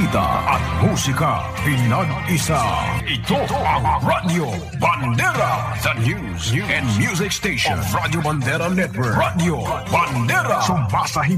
balita at musika pinag-isa. Ito ang Radio Bandera, the news and music station of Radio Bandera Network. Radio Bandera, sumasahin